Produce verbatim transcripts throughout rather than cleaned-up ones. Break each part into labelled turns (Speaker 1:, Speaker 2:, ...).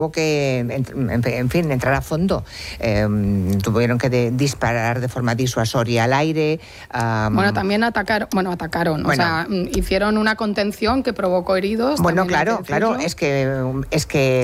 Speaker 1: Hubo que, en fin, entrar a fondo. Eh, tuvieron que de, disparar de forma disuasoria al aire. Um,
Speaker 2: bueno, también atacaron, bueno, atacaron, bueno, o sea, hicieron una contención que provocó heridos.
Speaker 1: Bueno, claro, claro, es que, es que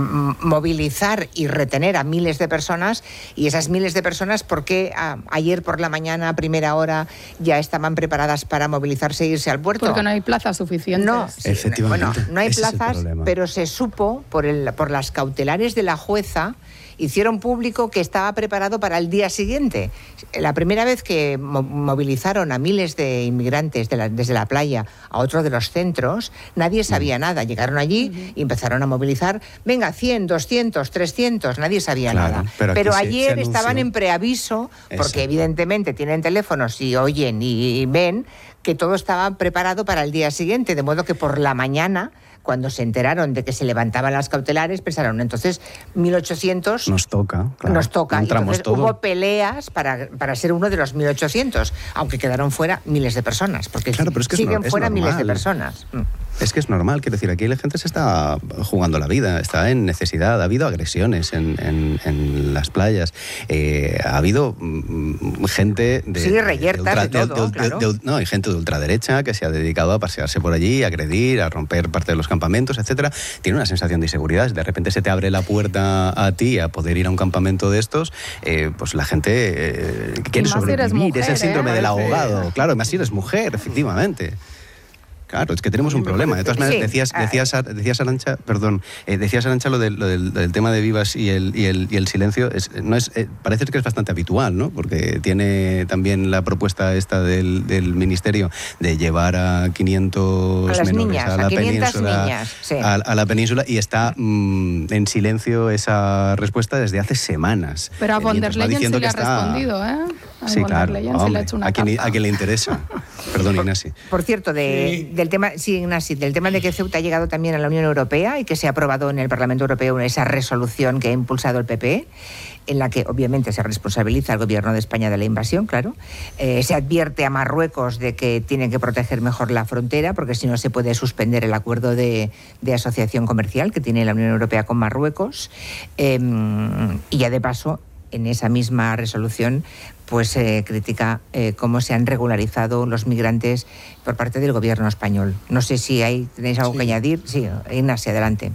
Speaker 1: movilizar y retener a miles de personas, y esas miles de personas, ¿por qué a, ayer por la mañana, a primera hora, ya estaban preparadas para movilizarse e irse al puerto?
Speaker 2: Porque no hay plazas suficientes.
Speaker 1: No,
Speaker 3: sí, efectivamente.
Speaker 1: Bueno, no hay
Speaker 3: Ese
Speaker 1: plazas, pero se supo por, el, por la las cautelares de la jueza, hicieron público que estaba preparado para el día siguiente. La primera vez que mo- movilizaron a miles de inmigrantes de la, desde la playa a otro de los centros, nadie sabía mm. nada. Llegaron allí uh-huh. y empezaron a movilizar, venga, cien, doscientos, trescientos, nadie sabía
Speaker 3: claro,
Speaker 1: nada.
Speaker 3: Pero,
Speaker 1: pero
Speaker 3: se,
Speaker 1: ayer
Speaker 3: se
Speaker 1: estaban en preaviso, porque Exacto. evidentemente tienen teléfonos y oyen y, y ven que todo estaba preparado para el día siguiente, de modo que por la mañana, cuando se enteraron de que se levantaban las cautelares, pensaron, entonces mil ochocientos
Speaker 3: nos toca, claro,
Speaker 1: nos toca.
Speaker 3: Entonces
Speaker 1: todo. Hubo peleas para, para ser uno de los mil ochocientos, aunque quedaron fuera miles de personas, porque
Speaker 3: claro, pero es que
Speaker 1: siguen
Speaker 3: es
Speaker 1: fuera
Speaker 3: normal.
Speaker 1: miles de personas.
Speaker 3: Es que es normal, quiero decir, aquí la gente se está jugando la vida, está en necesidad, ha habido agresiones en, en, en las playas, eh, ha habido mm, gente de...
Speaker 1: Sí, reyertas de, de, de, todo,
Speaker 3: de,
Speaker 1: claro.
Speaker 3: de, de, no, hay gente de ultraderecha que se ha dedicado a pasearse por allí, a agredir, a romper parte de los campamentos, etcétera. Tiene una sensación de inseguridad, de repente se te abre la puerta a ti a poder ir a un campamento de estos, eh, pues la gente eh, quiere sobrevivir,
Speaker 2: mujer,
Speaker 3: es el síndrome
Speaker 2: ¿eh?
Speaker 3: del ahogado, claro, más si eres mujer, efectivamente. Claro, es que tenemos un problema. De todas maneras, decías, decías, decías Arantxa, perdón, eh, decías Arantxa lo del, lo del, del tema de Vivas y el, y el, y el silencio. Es, no es, eh, parece que es bastante habitual, ¿no? Porque tiene también la propuesta esta del, del ministerio de llevar a quinientos
Speaker 1: a las
Speaker 3: menores
Speaker 1: niñas,
Speaker 3: a la
Speaker 1: a
Speaker 3: península,
Speaker 1: niñas, sí.
Speaker 3: a, a la península y está mmm, en silencio esa respuesta desde hace semanas.
Speaker 2: Pero a von der Leyen se le ha
Speaker 3: está...
Speaker 2: respondido, ¿eh? A
Speaker 3: sí, claro.
Speaker 2: Leyen se le ha hecho una
Speaker 3: a, quien, a quien le interesa. Perdón, Ignasi.
Speaker 1: Por, por cierto, de, sí. del tema, sí, Ignasi, del tema de que Ceuta ha llegado también a la Unión Europea y que se ha aprobado en el Parlamento Europeo esa resolución que ha impulsado el P P, en la que obviamente se responsabiliza al Gobierno de España de la invasión, claro. Eh, se advierte a Marruecos de que tienen que proteger mejor la frontera, porque si no se puede suspender el acuerdo de, de asociación comercial que tiene la Unión Europea con Marruecos. Eh, y ya de paso, en esa misma resolución, pues eh, critica eh, cómo se han regularizado los migrantes por parte del gobierno español. No sé si ahí tenéis algo sí. que añadir. Sí, Ignasi, adelante.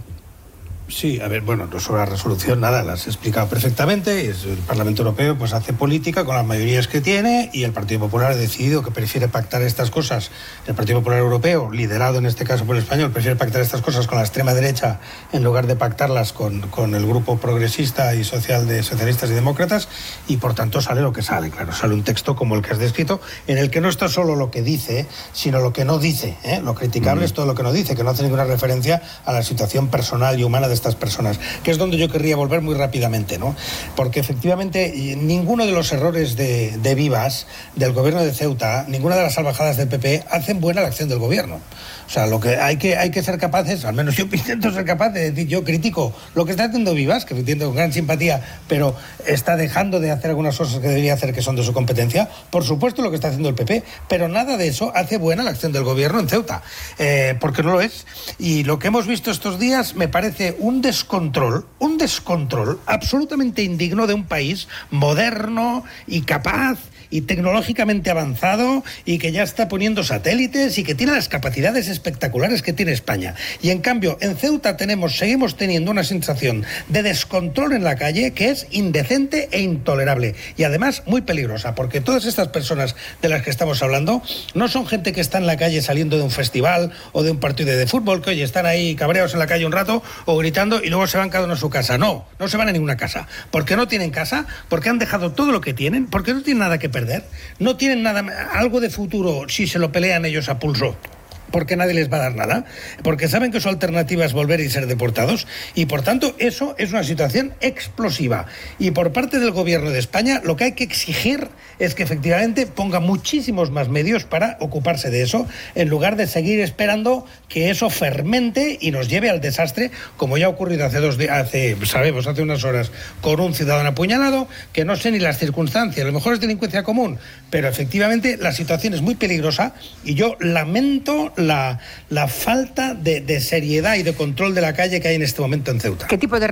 Speaker 4: Sí, a ver, bueno, sobre la resolución nada, la has explicado perfectamente. Es, el Parlamento Europeo pues hace política con las mayorías que tiene y el Partido Popular ha decidido que prefiere pactar estas cosas. El Partido Popular Europeo, liderado en este caso por el español, prefiere pactar estas cosas con la extrema derecha en lugar de pactarlas con, con el grupo progresista y social de socialistas y demócratas, y por tanto sale lo que sale, claro, sale un texto como el que has descrito, en el que no está solo lo que dice, sino lo que no dice, ¿eh? Lo criticable mm. es todo lo que no dice, que no hace ninguna referencia a la situación personal y humana de estas personas, que es donde yo querría volver muy rápidamente, ¿no? Porque efectivamente ninguno de los errores de, de Vivas, del gobierno de Ceuta, ninguna de las salvajadas del P P hacen buena la acción del gobierno. O sea, lo que hay que hay que ser capaces, al menos yo intento ser capaz de decir, yo critico lo que está haciendo Vivas, que lo entiendo con gran simpatía, pero está dejando de hacer algunas cosas que debería hacer que son de su competencia. Por supuesto lo que está haciendo el P P, pero nada de eso hace buena la acción del gobierno en Ceuta, eh, porque no lo es. Y lo que hemos visto estos días me parece un descontrol, un descontrol absolutamente indigno de un país moderno y capaz y tecnológicamente avanzado y que ya está poniendo satélites y que tiene las capacidades espectaculares que tiene España. Y en cambio, en Ceuta tenemos, seguimos teniendo una sensación de descontrol en la calle que es indecente e intolerable y además muy peligrosa, porque todas estas personas de las que estamos hablando no son gente que está en la calle saliendo de un festival o de un partido de fútbol, que oye, están ahí cabreados en la calle un rato o gritando y luego se van cada uno a su casa. No, no se van a ninguna casa, porque no tienen casa, porque han dejado todo lo que tienen, porque no tienen nada que perder, no tienen nada, algo de futuro si se lo pelean ellos a pulso, porque nadie les va a dar nada, porque saben que su alternativa es volver y ser deportados, y por tanto eso es una situación explosiva. Y por parte del gobierno de España lo que hay que exigir es que efectivamente ponga muchísimos más medios para ocuparse de eso, en lugar de seguir esperando que eso fermente y nos lleve al desastre, como ya ha ocurrido hace dos días, hace, sabemos, hace unas horas, con un ciudadano apuñalado, que no sé ni las circunstancias, a lo mejor es delincuencia común, pero efectivamente la situación es muy peligrosa y yo lamento La, la falta de, de seriedad y de control de la calle que hay en este momento en Ceuta.
Speaker 1: ¿Qué tipo de